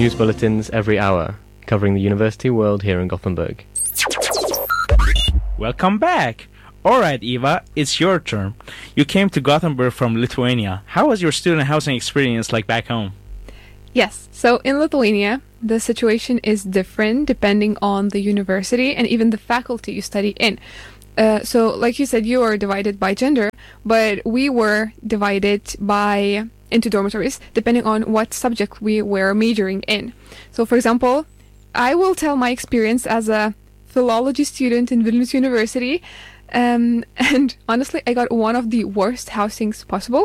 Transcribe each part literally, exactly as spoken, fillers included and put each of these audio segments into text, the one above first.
News bulletins every hour, covering the university world here in Gothenburg. Welcome back! Alright, Eva, it's your turn. You came to Gothenburg from Lithuania. How was your student housing experience like back home? Yes, so in Lithuania, the situation is different depending on the university and even the faculty you study in. Uh, so, like you said, you are divided by gender, but we were divided by into dormitories depending on what subject we were majoring in. So, for example, I will tell my experience as a philology student in Vilnius University. Um, and honestly, I got one of the worst housings possible.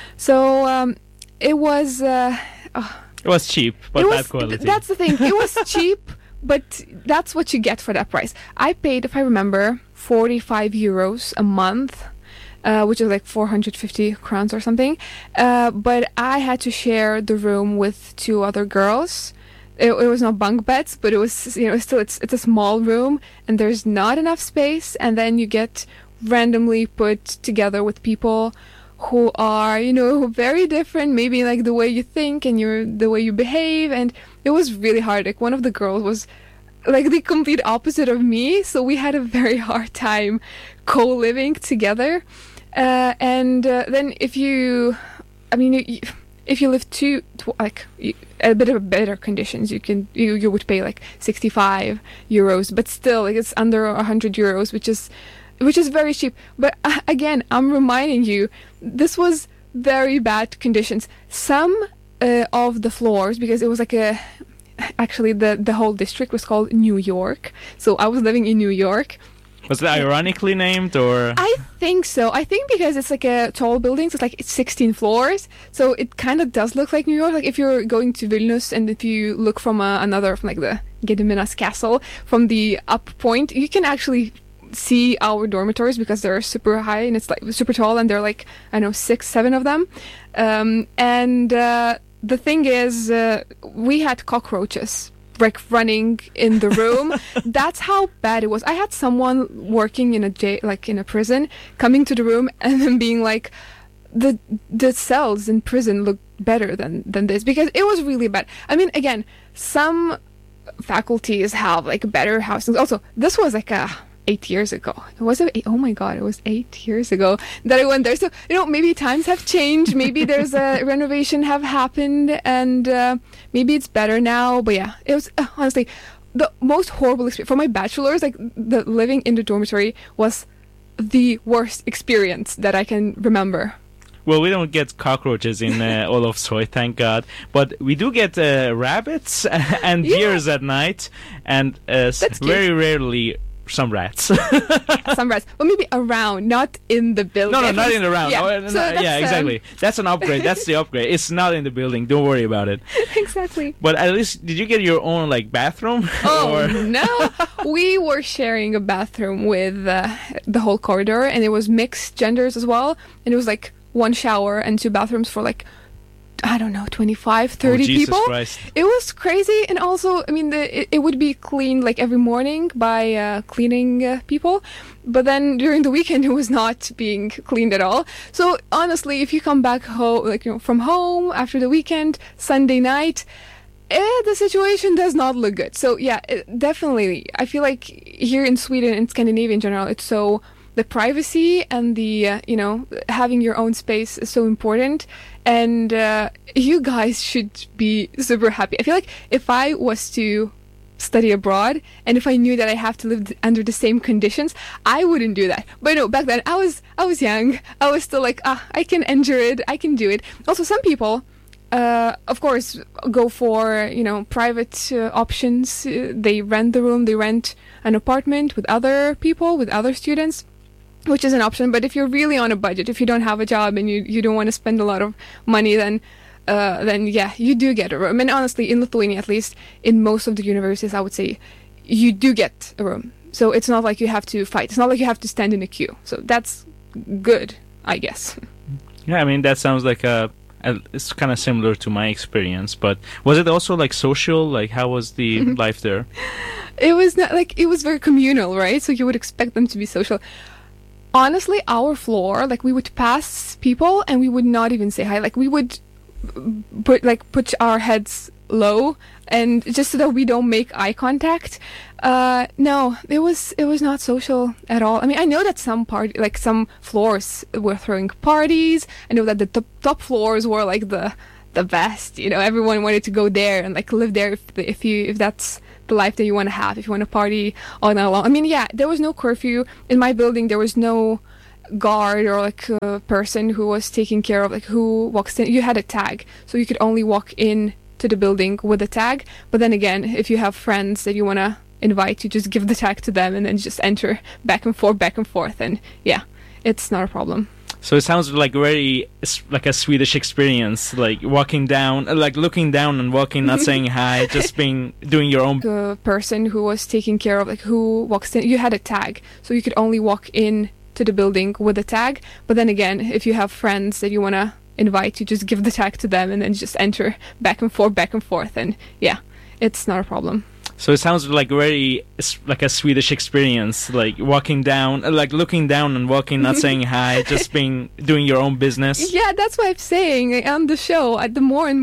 So um, it was... Uh, oh, it was cheap, but bad quality. Th- that's the thing. It was cheap, but that's what you get for that price. I paid, if I remember, forty-five euros a month, uh, which is like four hundred fifty crowns or something. Uh, but I had to share the room with two other girls. It, it was not bunk beds, but it was, you know, still it's it's a small room and there's not enough space, and then you get randomly put together with people who are, you know, very different, maybe like the way you think and your the way you behave, and it was really hard. Like one of the girls was like the complete opposite of me, so we had a very hard time co-living together. Uh, and uh, then if you, I mean, you, you if you live too, tw- like a bit of better conditions, you can you, you would pay like sixty-five euros, but still like it's under one hundred euros, which is which is very cheap. But uh, again, I'm reminding you, this was very bad conditions. Some uh, of the floors, because it was like a actually the the whole district was called New York, so I was living in New York. Was it ironically named, or? I think so. I think because it's like a tall building, so it's like it's sixteen floors, so it kind of does look like New York. Like if you're going to Vilnius and if you look from uh, another, from like the Gediminas Castle, from the up point, you can actually see our dormitories because they're super high and it's like super tall, and they're like, I don't know, six, seven of them. Um, and uh, the thing is, uh, we had cockroaches like running in the room. That's how bad it was. I had someone working in a jail, like in a prison, coming to the room and then being like, the the cells in prison look better than than this, because it was really bad. I mean, again, some faculties have like better housing. Also, this was like a eight years ago. It was eight, oh my god, it was eight years ago that I went there. So, you know, maybe times have changed. Maybe there's a renovation have happened, and uh, maybe it's better now. But yeah, it was uh, honestly the most horrible experience for my bachelor's. Like the living in the dormitory was the worst experience that I can remember. Well, we don't get cockroaches in uh, Olofshoy, thank God. But we do get uh, rabbits and yeah. deers at night, and uh, very rarely some rats. Some rats. But maybe around, not in the building. No, no, not in the round. Yeah, oh, no, so yeah exactly. Um... That's an upgrade. That's the upgrade. It's not in the building. Don't worry about it. Exactly. But at least, did you get your own, like, bathroom? Oh, or... no. We were sharing a bathroom with uh, the whole corridor, and it was mixed genders as well. And it was, like, one shower and two bathrooms for, like, I don't know, twenty-five, thirty oh, Jesus people. Christ. It was crazy. And also, I mean, the, it, it would be cleaned like every morning by uh, cleaning uh, people. But then during the weekend, it was not being cleaned at all. So honestly, if you come back home, like, you know, from home after the weekend, Sunday night, eh, the situation does not look good. So yeah, it, definitely. I feel like here in Sweden and Scandinavia in general, it's so, the privacy and the, uh, you know, having your own space is so important. And uh, you guys should be super happy. I feel like if I was to study abroad and if I knew that I have to live th- under the same conditions, I wouldn't do that. But no, back then I was I was young. I was still like, ah, I can endure it. I can do it. Also, some people, uh, of course, go for, you know, private uh, options. Uh, they rent the room. They rent an apartment with other people, with other students, which is an option. But if you're really on a budget, if you don't have a job and you, you don't want to spend a lot of money, then uh, then yeah, you do get a room. And honestly, in Lithuania, at least, in most of the universities, I would say, you do get a room. So it's not like you have to fight. It's not like you have to stand in a queue. So that's good, I guess. Yeah, I mean, that sounds like a... a it's kind of similar to my experience. But was it also, like, social? Like, how was the mm-hmm. life there? It was not, like, it was very communal, right? So you would expect them to be social. Honestly, our floor, like, we would pass people and we would not even say hi. Like, we would put like put our heads low and just so that we don't make eye contact. Uh, no, it was it was not social at all. I mean, I know that some part, like some floors were throwing parties. I know that the top, top floors were like the the best. You know, everyone wanted to go there and like live there if the, if you if that's the life that you want to have. If you want to party all night long. I mean, yeah, there was no curfew in my building. There was no guard or like a person who was taking care of like who walks in. You had a tag, so you could only walk in to the building with a tag. But then again, if you have friends that you want to invite, you just give the tag to them and then just enter back and forth, back and forth, and yeah, it's not a problem. So it sounds like very like a Swedish experience, like walking down, like looking down and walking, not saying hi, just being doing your own. The person who was taking care of like who walks in. You had a tag, so you could only walk in to the building with a tag. But then again, if you have friends that you want to invite, you just give the tag to them and then just enter back and forth, back and forth, and yeah, it's not a problem. So it sounds like very like a Swedish experience, like walking down, like looking down and walking, not saying hi, just being doing your own business. Yeah, that's what I'm saying on the show. The more and